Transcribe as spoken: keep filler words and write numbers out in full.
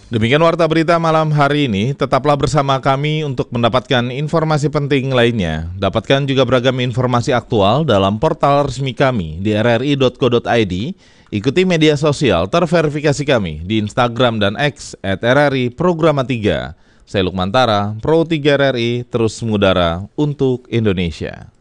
Demikian Warta Berita malam hari ini, tetaplah bersama kami untuk mendapatkan informasi penting lainnya. Dapatkan juga beragam informasi aktual dalam portal resmi kami di r r i dot co dot i d. Ikuti media sosial terverifikasi kami di Instagram dan X at r r i programa tiga. Saya Lukman Tara, Pro tiga R R I, terus mengudara untuk Indonesia.